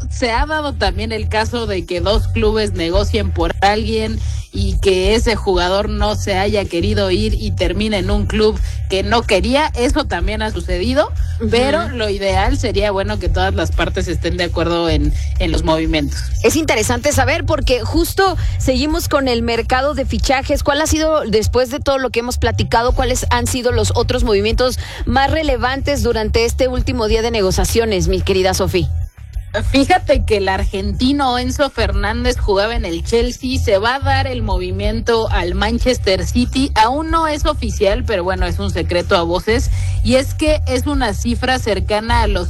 se ha dado también el caso de que dos clubes negocien por alguien y que ese jugador no se haya querido ir y termine en un club que no quería. Eso también ha sucedido, pero lo ideal sería, bueno, que todas las partes estén de acuerdo en los movimientos. Es interesante saber porque justo seguimos con el mercado de fichajes. ¿Cuál ha sido, después de todo lo que hemos platicado, cuáles han sido los otros movimientos más relevantes durante este último día de negociaciones, mi querida Sofi? Fíjate que el argentino Enzo Fernández jugaba en el Chelsea, se va a dar el movimiento al Manchester City, aún no es oficial, pero bueno, es un secreto a voces, y es que es una cifra cercana a los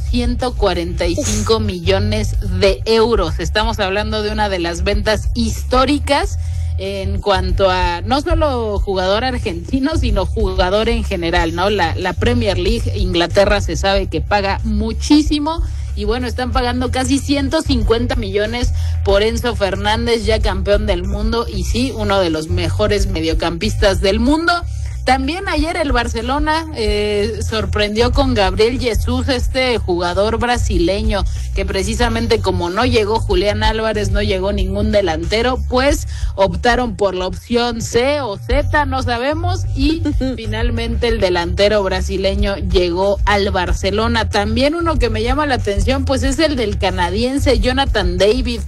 145 millones de euros. Estamos hablando de una de las ventas históricas en cuanto a no solo jugador argentino, sino jugador en general, ¿no? La Premier League, Inglaterra se sabe que paga muchísimo. Y bueno, están pagando casi 150 millones por Enzo Fernández, ya campeón del mundo y sí, uno de los mejores mediocampistas del mundo. También ayer el Barcelona sorprendió con Gabriel Jesús, este jugador brasileño, que precisamente como no llegó Julián Álvarez, no llegó ningún delantero, pues optaron por la opción C o Z, no sabemos, y finalmente el delantero brasileño llegó al Barcelona. También uno que me llama la atención, pues es el del canadiense Jonathan David.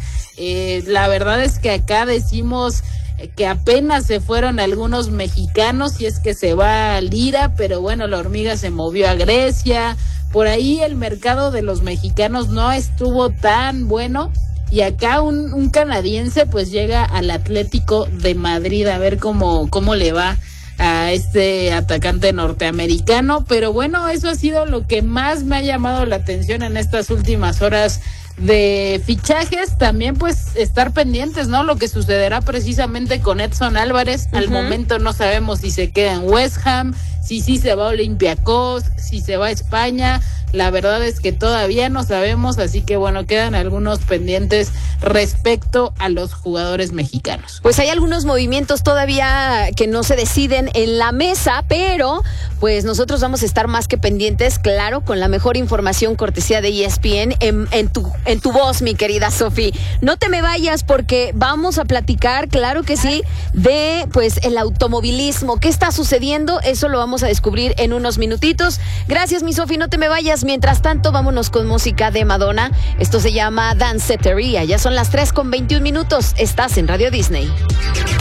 La verdad es que acá decimos que apenas se fueron algunos mexicanos, y es que se va a Lira, pero bueno, la hormiga se movió a Grecia. Por ahí el mercado de los mexicanos no estuvo tan bueno, y acá un canadiense pues llega al Atlético de Madrid a ver cómo le va a este atacante norteamericano. Pero bueno, eso ha sido lo que más me ha llamado la atención en estas últimas horas de fichajes. También pues estar pendientes, ¿no? Lo que sucederá precisamente con Edson Álvarez. Al momento no sabemos si se queda en West Ham, si se va a Olympiacos, si se va a España. La verdad es que todavía no sabemos, así que bueno, quedan algunos pendientes respecto a los jugadores mexicanos. Pues hay algunos movimientos todavía que no se deciden en la mesa, pero pues nosotros vamos a estar más que pendientes, claro, con la mejor información cortesía de ESPN en tu voz, mi querida Sofi. No te me vayas porque vamos a platicar, claro que sí, de pues el automovilismo. ¿Qué está sucediendo? Eso lo vamos a descubrir en unos minutitos. Gracias, mi Sofi, no te me vayas. Mientras tanto, vámonos con música de Madonna. Esto se llama Danceteria. Ya son las 3:21. Estás en Radio Disney.